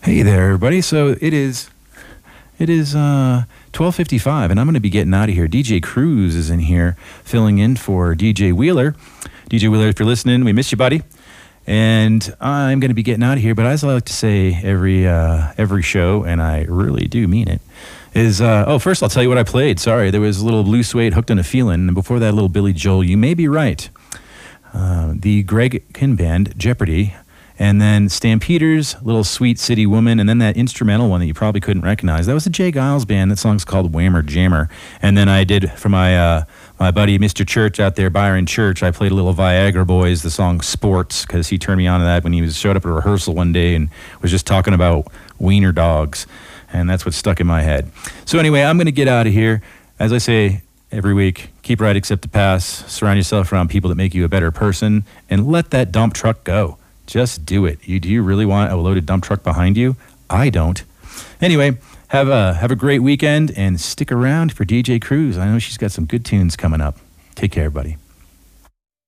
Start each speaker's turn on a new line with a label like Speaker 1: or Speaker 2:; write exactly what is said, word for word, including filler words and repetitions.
Speaker 1: Hey there, everybody. So it is, it is uh, twelve fifty-five, and I'm going to be getting out of here. D J Cruz is in here, filling in for D J Wheeler. D J Wheeler, if you're listening, we miss you, buddy. And I'm going to be getting out of here. But as I like to say every uh, every show, and I really do mean it, is uh, oh, first I'll tell you what I played. Sorry, there was a little Blue Suede, Hooked on a Feeling, and before that, a little Billy Joel. You may be right. Uh, the Greg Kihn Band, Jeopardy. And then Stampeders, Little Sweet City Woman, and then that instrumental one that you probably couldn't recognize. That was the Jay Giles Band. That song's called Whammer Jammer. And then I did, for my uh, my buddy Mister Church out there, Byron Church, I played a little Viagra Boys, the song Sports, because he turned me on to that when he was showed up at a rehearsal one day and was just talking about wiener dogs. And that's what stuck in my head. So anyway, I'm going to get out of here. As I say every week, keep right except to pass. Surround yourself around people that make you a better person, and let that dump truck go. Just do it. You, do you really want a loaded dump truck behind you? I don't. Anyway, have a have a great weekend and stick around for D J Cruz. I know she's got some good tunes coming up. Take care, everybody.